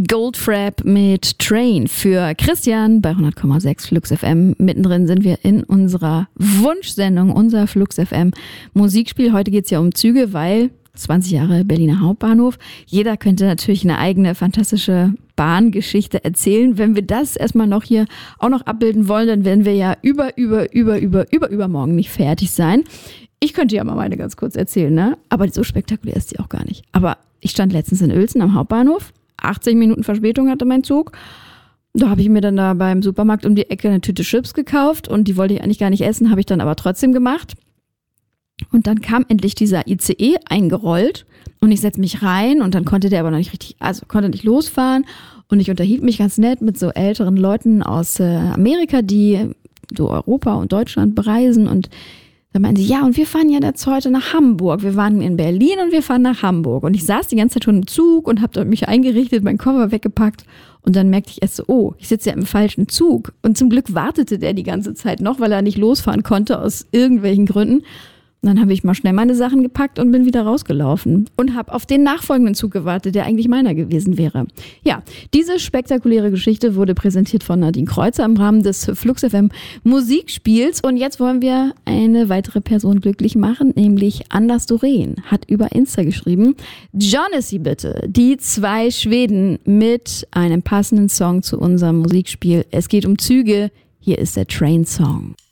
Goldfrapp mit Train für Christian bei 100,6 Flux FM. Mittendrin sind wir in unserer Wunschsendung, unser Flux FM Musikspiel. Heute geht es ja um Züge, weil 20 Jahre Berliner Hauptbahnhof. Jeder könnte natürlich eine eigene fantastische Bahngeschichte erzählen. Wenn wir das erstmal noch hier auch noch abbilden wollen, dann werden wir ja übermorgen nicht fertig sein. Ich könnte ja mal meine ganz kurz erzählen, ne? Aber so spektakulär ist die auch gar nicht. Aber ich stand letztens in Uelzen am Hauptbahnhof. 80 Minuten Verspätung hatte mein Zug. Da habe ich mir dann da beim Supermarkt um die Ecke eine Tüte Chips gekauft und die wollte ich eigentlich gar nicht essen, habe ich dann aber trotzdem gemacht. Und dann kam endlich dieser ICE eingerollt und ich setze mich rein und dann konnte der aber noch nicht richtig, also konnte nicht losfahren und ich unterhielt mich ganz nett mit so älteren Leuten aus Amerika, die so Europa und Deutschland bereisen und da meinen sie, ja, und wir fahren ja jetzt heute nach Hamburg. Wir waren in Berlin und wir fahren nach Hamburg. Und ich saß die ganze Zeit schon im Zug und habe mich eingerichtet, meinen Koffer weggepackt. Und dann merkte ich erst so, oh, ich sitze ja im falschen Zug. Und zum Glück wartete der die ganze Zeit noch, weil er nicht losfahren konnte aus irgendwelchen Gründen. Und dann habe ich mal schnell meine Sachen gepackt und bin wieder rausgelaufen und habe auf den nachfolgenden Zug gewartet, der eigentlich meiner gewesen wäre. Ja, diese spektakuläre Geschichte wurde präsentiert von Nadine Kreuzer im Rahmen des Flux FM Musikspiels. Und jetzt wollen wir eine weitere Person glücklich machen, nämlich Anders Doreen hat über Insta geschrieben, Jonesy bitte, die zwei Schweden mit einem passenden Song zu unserem Musikspiel. Es geht um Züge, hier ist der Train-Song.